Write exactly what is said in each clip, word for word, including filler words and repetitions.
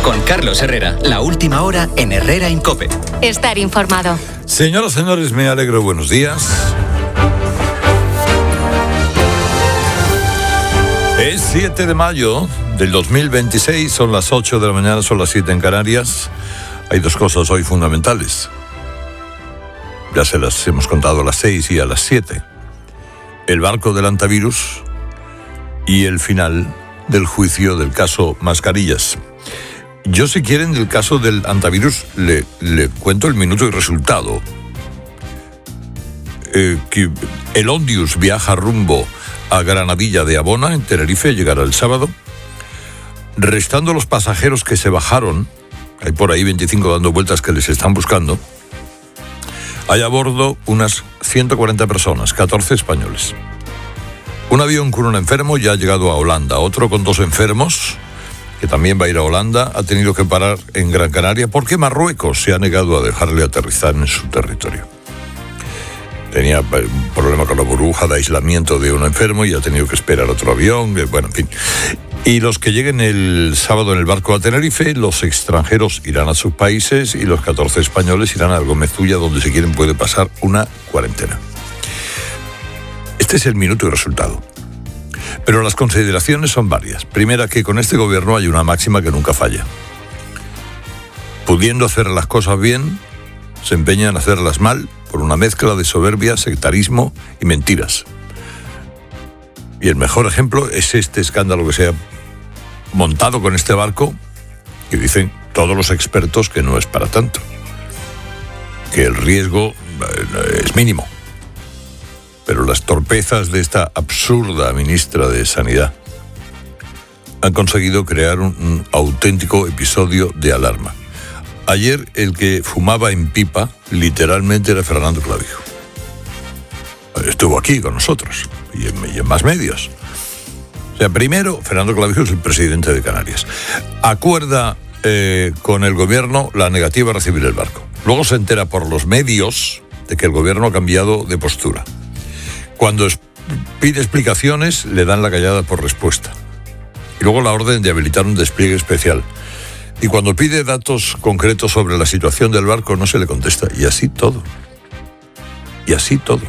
Con Carlos Herrera, la última hora en Herrera en COPE. Estar informado. Señoras, señores, me alegro. Buenos días. Es siete de mayo del dos mil veintiséis, son las ocho de la mañana, son las siete en Canarias. Hay dos cosas hoy fundamentales. Ya se las hemos contado a las seis y a las siete. El barco del antivirus y el final del juicio del caso Mascarillas. Yo, si quieren, del caso del antivirus le, le cuento el minuto y resultado. Eh, que el Ondius viaja rumbo a Granadilla de Abona, en Tenerife, llegará el sábado. Restando los pasajeros que se bajaron, hay por ahí veinticinco dando vueltas que les están buscando, hay a bordo unas ciento cuarenta personas, catorce españoles. Un avión con un enfermo ya ha llegado a Holanda, otro con dos enfermos, que también va a ir a Holanda, ha tenido que parar en Gran Canaria porque Marruecos se ha negado a dejarle aterrizar en su territorio. Tenía un problema con la burbuja de aislamiento de un enfermo y ha tenido que esperar otro avión, bueno, en fin. Y los que lleguen el sábado en el barco a Tenerife, los extranjeros irán a sus países y los catorce españoles irán a Gómez-Ulla, donde si quieren puede pasar una cuarentena. Este es el minuto y resultado. Pero las consideraciones son varias. Primera, que con este gobierno hay una máxima que nunca falla. Pudiendo hacer las cosas bien, se empeñan en hacerlas mal por una mezcla de soberbia, sectarismo y mentiras. Y el mejor ejemplo es este escándalo que se ha montado con este barco, que dicen todos los expertos que no es para tanto, que el riesgo es mínimo. Pero las torpezas de esta absurda ministra de Sanidad han conseguido crear un, un auténtico episodio de alarma. Ayer el que fumaba en pipa literalmente era Fernando Clavijo. Estuvo aquí con nosotros y en, y en más medios. O sea, primero, Fernando Clavijo es el presidente de Canarias. Acuerda eh, con el gobierno la negativa a recibir el barco. Luego se entera por los medios de que el gobierno ha cambiado de postura. Cuando es, pide explicaciones, le dan la callada por respuesta. Y luego la orden de habilitar un despliegue especial. Y cuando pide datos concretos sobre la situación del barco, no se le contesta. Y así todo. Y así todo.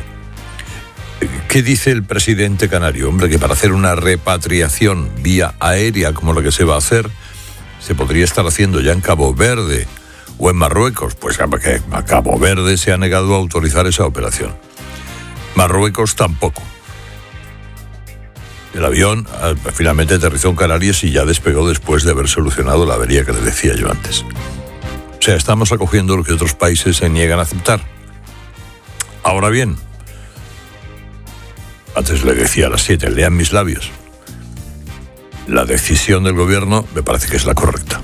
¿Qué dice el presidente canario? Hombre, que para hacer una repatriación vía aérea como la que se va a hacer, se podría estar haciendo ya en Cabo Verde o en Marruecos. Pues que a Cabo Verde se ha negado a autorizar esa operación. Marruecos tampoco. El avión finalmente aterrizó en Canarias y ya despegó después de haber solucionado la avería que le decía yo antes. O sea, estamos acogiendo lo que otros países se niegan a aceptar. Ahora bien, antes le decía a las siete, lean mis labios. La decisión del gobierno me parece que es la correcta.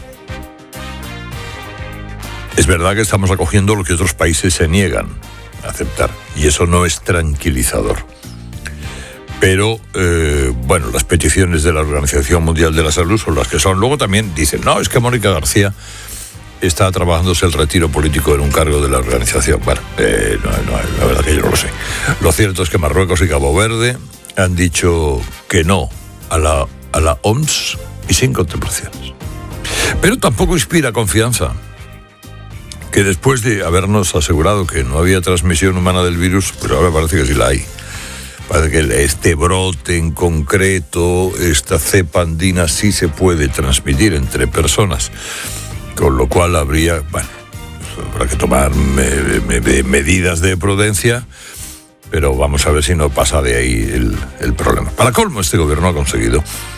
Es verdad que estamos acogiendo lo que otros países se niegan a aceptar, y eso no es tranquilizador. Pero, eh, bueno, las peticiones de la Organización Mundial de la Salud son las que son. Luego también dicen, no, es que Mónica García está trabajándose el retiro político en un cargo de la organización. Bueno, eh, no, no, la verdad que yo no lo sé. Lo cierto es que Marruecos y Cabo Verde han dicho que no a la, a la O M S y sin contemplaciones. Pero tampoco inspira confianza que después de habernos asegurado que no había transmisión humana del virus, pero ahora parece que sí la hay. Parece que este brote en concreto, esta cepa andina, sí se puede transmitir entre personas. Con lo cual habría, bueno, habrá que tomar me, me, medidas de prudencia, pero vamos a ver si no pasa de ahí el, el problema. Para colmo, este gobierno ha conseguido